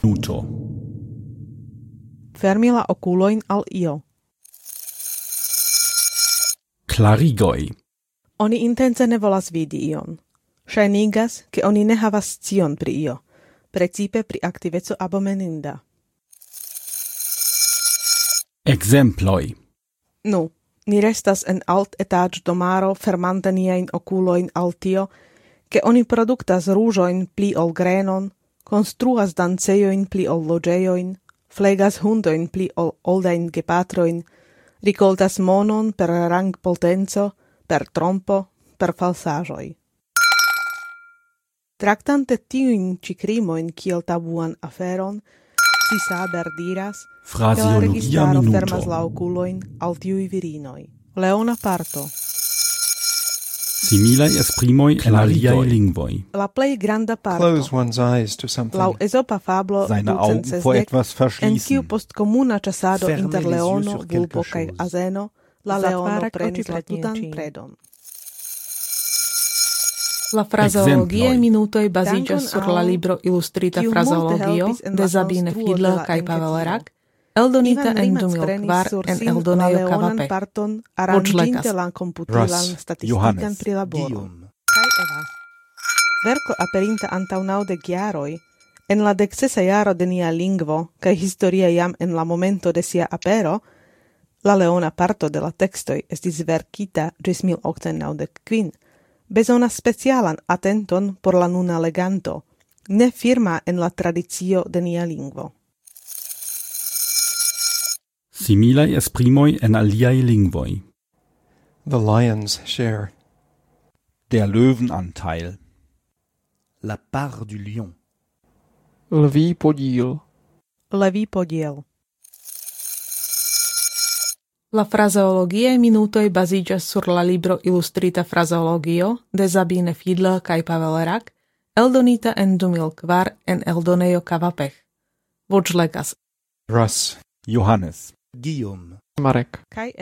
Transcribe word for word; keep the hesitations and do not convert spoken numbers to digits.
minuto. Fermi la okulojn al io. Klarigoj. Oni intence ne volas vidi ion. Ŝajnigas, ke oni ne havas scion pri io, precipe pri aktiveco abomeninda. Ekzemploj. Nu, ni restas en alt etaĝ domaro fermanta niajn okulojn al tio, ke oni produktas ruĝojn pli ol grenon, konstruas dancejojn pli ol loĝejojn, flegas hundojn pli ol oldajn gepatrojn, rikoltas monon per rangpotenco, per trompo, per falsaĵoj. Traktante tiujn ĉi krimojn kiel tabuan aferon, Cisaber diras, ke la Frazeologia registaro minuto. fermas la okulojn al tiuj virinoj. Leona parto. Similaj esprimoj en aliaj lingvoj. La plej granda parto. Close one's eyes to something. Laŭ ezopa fablo Seine ducent Augen vor sesdek, etwas en verschließen. kiu post komuna ĉasado Fermer inter les yeux leono, sur quelque vulpo kaj chose. azeno, la leono Zatvárať prenis oči la pred tutan niečím. predon. La frazeologie Exemploj. minutoj baziĝas Dankon sur la al libro Ilustrita kiu multe frazeologio helpis en de la Sabine konstruo de Fiedler la kaj enketo. Pavel Rak, eldonita Ivan en Rimac du mil prenis kvar sur en sin eldonejo la leonan Kavape. parton Voĉlekas. aranĝinte la komputilan Russ, statistikan Johannes, prilaboro. Guillaume. Kaj Eva. Verko aperinta antaŭ naŭdek jaroj, en la deksesa jaro de nia lingvo kaj historia jam en la momento de sia apero, la leona parto de la tekstoj estis verkita ĝis mil okcent naŭdek kvin, bezonas specialan atenton por la nuna leganto, ne firma en la tradicio de nia lingvo. Similaj esprimoj en aliaj lingvoj. The lion's share. Der Löwenanteil. La part du lion. Lví podíl. Levý podiel. La frazeologie minutoj baziĝas sur la libro Ilustrita frazeologio de Sabine Fiedler kaj Pavel Rak, eldonita en du mil kvar en eldonejo Kavapech. Voĉlekas. Russ, Johannes. Guillaume. Marek. Kaj